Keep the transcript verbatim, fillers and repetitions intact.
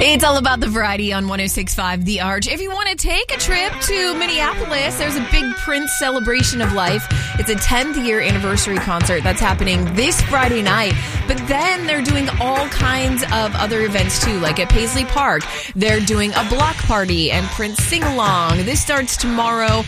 It's all about the variety on one oh six point five The Arch. If you want to take a trip to Minneapolis, there's a big Prince celebration of life. It's a tenth year anniversary concert that's happening this Friday night. But then they're doing all kinds of other events too, like at Paisley Park. They're doing a block party and Prince sing-along. This starts tomorrow